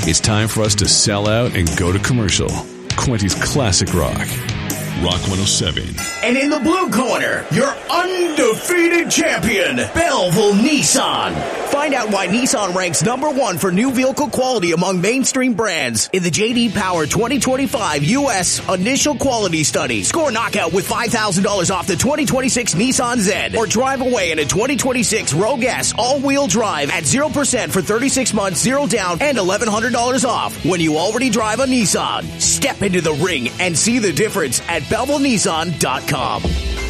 It's time for us to sell out and go to commercial. Quinty's Classic Rock. Rock 107. And in the blue corner, your undefeated champion, Belleville Nissan. Find out why Nissan ranks #1 for new vehicle quality among mainstream brands in the J.D. Power 2025 U.S. Initial Quality Study. Score knockout with $5,000 off the 2026 Nissan Zen, or drive away in a 2026 Rogue S all-wheel drive at 0% for 36 months, 0 down, and $1,100 off when you already drive a Nissan. Step into the ring and see the difference at BellevilleNissan.com.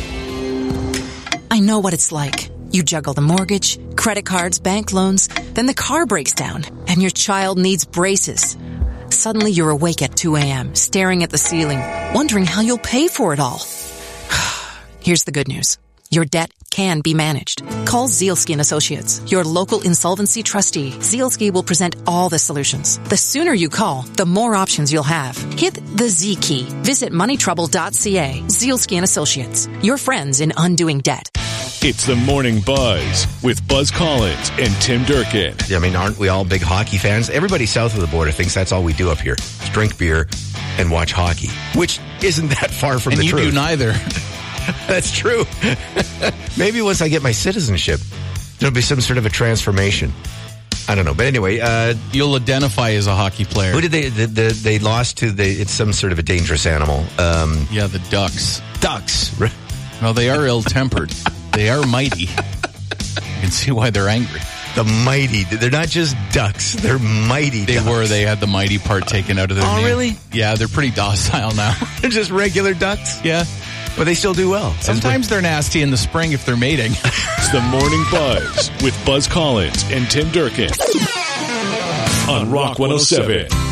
I know what it's like. You juggle the mortgage, credit cards, bank loans, then the car breaks down and your child needs braces. Suddenly you're awake at 2 a.m., staring at the ceiling, wondering how you'll pay for it all. Here's the good news. Your debt can be managed. Call Zielski & Associates, your local insolvency trustee. Zielski will present all the solutions. The sooner you call, the more options you'll have. Hit the Z key. Visit moneytrouble.ca. Zielski & Associates, your friends in undoing debt. It's the Morning Buzz with Buzz Collins and Tim Durkin. I mean, aren't we all big hockey fans? Everybody south of the border thinks that's all we do up here. Is drink beer and watch hockey, which isn't that far from the truth. And you do neither. That's true. Maybe once I get my citizenship, there'll be some sort of a transformation. I don't know. But anyway. You'll identify as a hockey player. Who did they lost to? It's some sort of a dangerous animal. Yeah, the Ducks. Ducks. No, they are ill-tempered. They are mighty. You can see why they're angry. The mighty. They're not just ducks. They're mighty They ducks. were. They had the mighty part taken out of their name. Oh, really? Yeah, they're pretty docile now. They're just regular ducks? Yeah. But they still do well. Sometimes they're nasty in the spring if they're mating. It's the Morning Buzz with Buzz Collins and Tim Durkin on Rock 107.